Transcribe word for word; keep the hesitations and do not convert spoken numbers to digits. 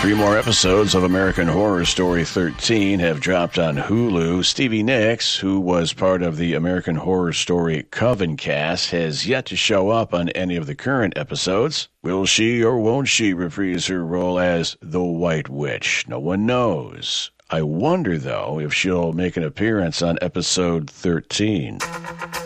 Three more episodes of American Horror Story thirteen have dropped on Hulu. Stevie Nicks, who was part of the American Horror Story Coven cast, has yet to show up on any of the current episodes. Will she or won't she reprise her role as the White Witch? No one knows. I wonder, though, if she'll make an appearance on episode thirteen.